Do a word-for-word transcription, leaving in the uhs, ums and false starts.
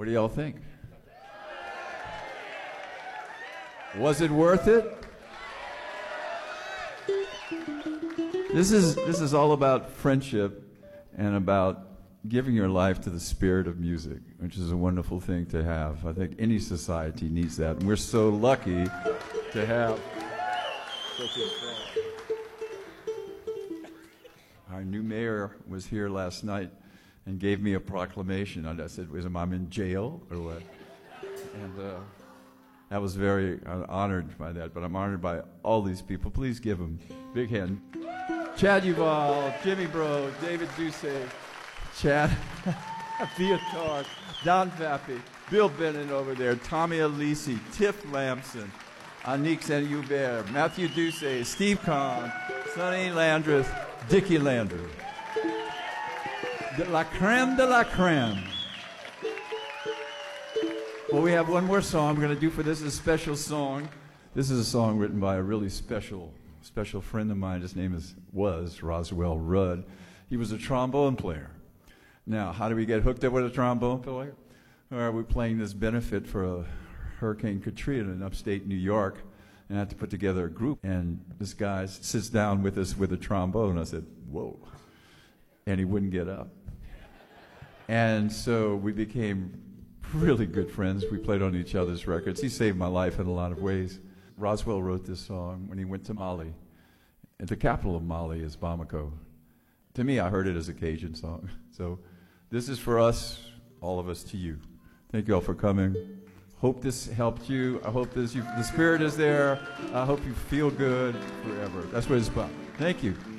What do y'all think? Was it worth it? This is, this is all about friendship and about giving your life to the spirit of music, which is a wonderful thing to have. I think any society needs that, and we're so lucky to have such a friend. Our new mayor was here last night and gave me a proclamation. And I said, was I'm in jail or what? And uh, I was very uh, honored by that, but I'm honored by all these people. Please give them a big hand. Chad Uval, Jimmy Bro, David Ducey, Chad Viatar, Don Vappy, Bill Bennett over there, Tommy Alisi, Tiff Lamson, Anique Saint-Hubert, Matthew Ducey, Steve Kahn, Sonny Landreth, Dickie Landry. De la creme de la creme. Well, we have one more song we're going to do for this, a special song. This is a song written by a really special, special friend of mine. His name is, was Roswell Rudd. He was a trombone player. Now, how do we get hooked up with a trombone player? All right, we're playing this benefit for a Hurricane Katrina in upstate New York, and I had to put together a group. And this guy sits down with us with a trombone. I said, whoa. And he wouldn't get up. And so we became really good friends. We played on each other's records. He saved my life in a lot of ways. Roswell wrote this song when he went to Mali. And the capital of Mali is Bamako. To me, I heard it as a Cajun song. So this is for us, all of us, to you. Thank you all for coming. Hope this helped you. I hope this, you, the spirit is there. I hope you feel good forever. That's what it's about. Thank you.